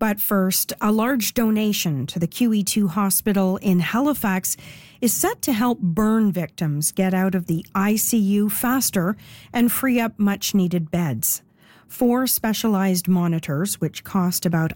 But first, a large donation to the QE2 hospital in Halifax is set to help burn victims get out of the ICU faster and free up much-needed beds. 4 specialized monitors, which cost about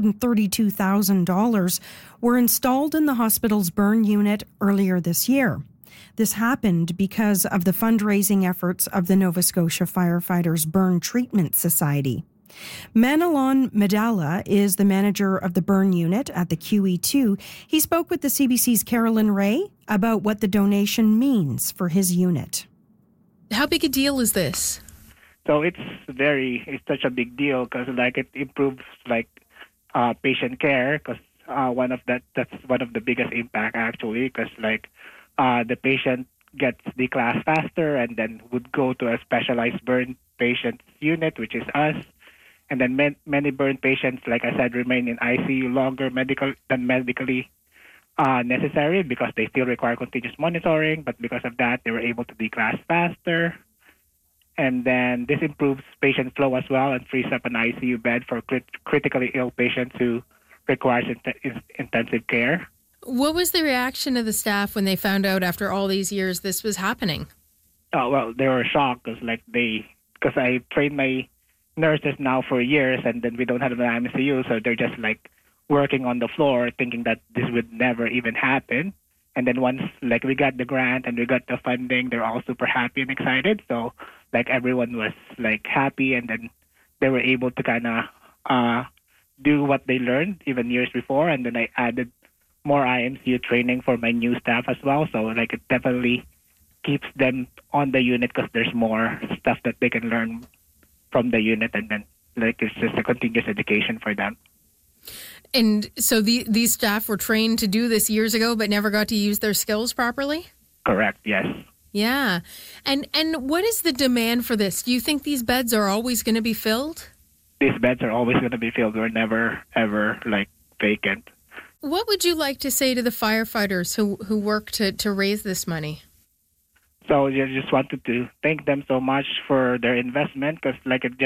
$132,000, were installed in the hospital's burn unit earlier this year. This happened because of the fundraising efforts of the Nova Scotia Firefighters Burn Treatment Society. Manalon Medalla is the manager of the burn unit at the QE2. He spoke with the CBC's Carolyn Ray about what the donation means for his unit. How big a deal is this? So it's such a big deal because it improves patient care because that's one of the biggest impact actually because the patient gets declassed faster and then would go to a specialized burn patients unit, which is us. And then many burn patients, like I said, remain in ICU longer than medically necessary because they still require continuous monitoring. But because of that, they were able to declass faster. And then this improves patient flow as well and frees up an ICU bed for critically ill patients who require intensive care. What was the reaction of the staff when they found out after all these years this was happening? Oh, well, they were shocked because I trained my nurses now for years and then we don't have an ICU, so they're just working on the floor thinking that this would never even happen. And then once we got the grant and we got the funding, they're all super happy and excited. So everyone was happy, and then they were able to kind of do what they learned even years before. And then I added more IMCU training for my new staff as well. So it definitely keeps them on the unit because there's more stuff that they can learn from the unit, and then it's just a continuous education for them. And so these staff were trained to do this years ago but never got to use their skills properly? Correct, yes. Yeah. And what is the demand for this? Do you think these beds are always going to be filled? These beds are always going to be filled. We're never, ever, vacant. What would you like to say to the firefighters who work to raise this money? So I just wanted to thank them so much for their investment because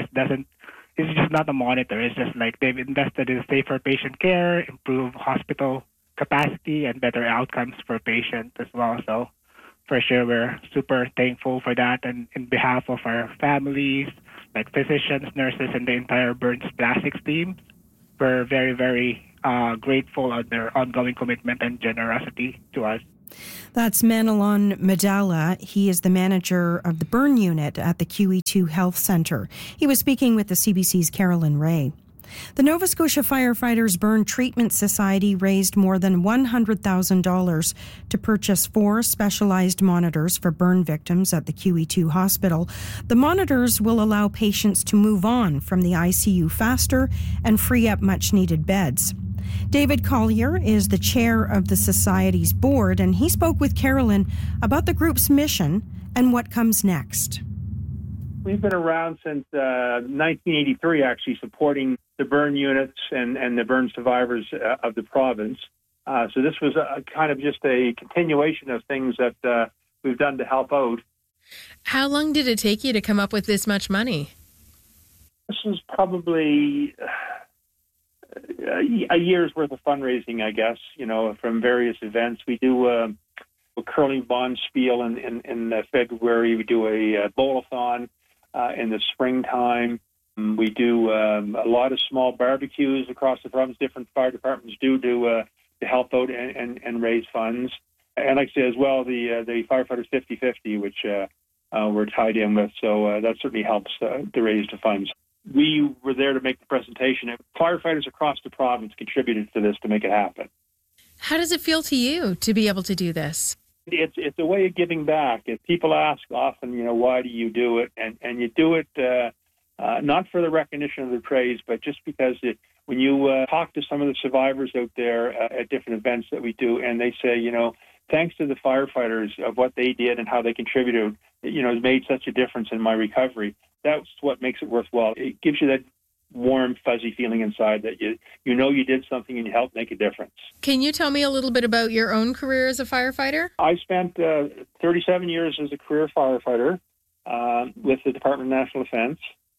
it's just not a monitor. It's just they've invested in safer patient care, improve hospital capacity, and better outcomes for patients as well. So for sure, we're super thankful for that. And in behalf of our families, physicians, nurses, and the entire Burns Plastics team, we're very, very grateful of their ongoing commitment and generosity to us. That's Manalon Medalla. He is the manager of the burn unit at the QE2 Health Centre. He was speaking with the CBC's Carolyn Ray. The Nova Scotia Firefighters Burn Treatment Society raised more than $100,000 to purchase 4 specialized monitors for burn victims at the QE2 hospital. The monitors will allow patients to move on from the ICU faster and free up much-needed beds. David Collier is the chair of the Society's board, and he spoke with Carolyn about the group's mission and what comes next. We've been around since 1983, actually, supporting the burn units and the burn survivors of the province. So this was kind of just a continuation of things that we've done to help out. How long did it take you to come up with this much money? This was probably a year's worth of fundraising, I guess, from various events. We do a curling bond spiel in February. We do a bowl-a-thon in the springtime. We do a lot of small barbecues across the province. Different fire departments do to help out and raise funds. And like I say as well, the Firefighters 50/50, which we're tied in with. So that certainly helps to raise the funds. We were there to make the presentation. Firefighters across the province contributed to this to make it happen. How does it feel to you to be able to do this? It's a way of giving back. If people ask often, why do you do it? And you do it not for the recognition of the praise, but just because when you talk to some of the survivors out there at different events that we do, and they say, thanks to the firefighters of what they did and how they contributed, has made such a difference in my recovery. That's what makes it worthwhile. It gives you that warm, fuzzy feeling inside that you did something and you helped make a difference. Can you tell me a little bit about your own career as a firefighter? I spent 37 years as a career firefighter with the Department of National Defense.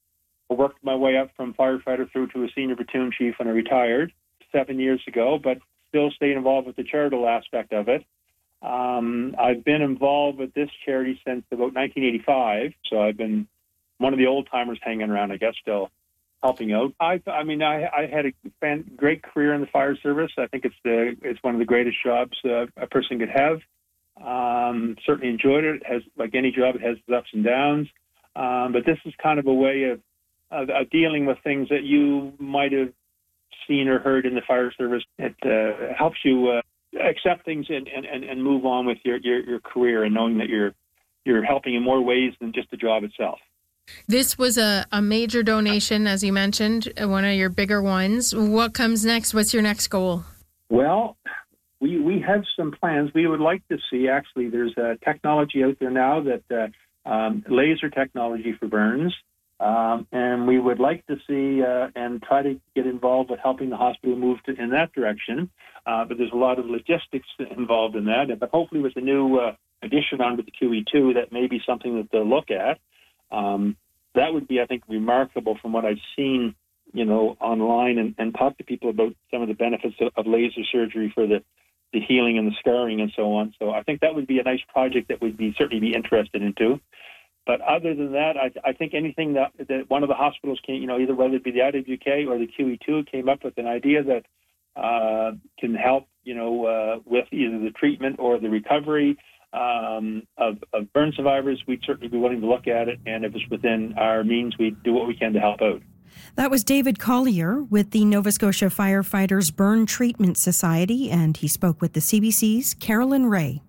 I worked my way up from firefighter through to a senior platoon chief when I retired 7 years ago, but still stayed involved with the charitable aspect of it. I've been involved with this charity since about 1985, so I've been one of the old timers hanging around, I guess, still helping out. I had a great career in the fire service. I think it's one of the greatest jobs a person could have. Certainly enjoyed it. It has, like any job, it has its ups and downs. But this is kind of a way of dealing with things that you might have seen or heard in the fire service. It helps you accept things and move on with your career, and knowing that you're helping in more ways than just the job itself. This was a major donation, as you mentioned, one of your bigger ones. What comes next? What's your next goal? Well, we have some plans. We would like to see, actually, there's a technology out there now that laser technology for burns. And we would like to see and try to get involved with helping the hospital move in that direction. But there's a lot of logistics involved in that. But hopefully with the new addition onto the QE2, that may be something that they'll look at. That would be, I think, remarkable from what I've seen, online and talk to people about some of the benefits of laser surgery for the healing and the scarring and so on. So I think that would be a nice project that we'd certainly be interested in too. But other than that, I think anything that one of the hospitals can, either whether it be the IWK or the QE2 came up with an idea that can help, with either the treatment or the recovery of burn survivors, we'd certainly be willing to look at it. And if it's within our means, we'd do what we can to help out. That was David Collier with the Nova Scotia Firefighters Burn Treatment Society, and he spoke with the CBC's Carolyn Ray.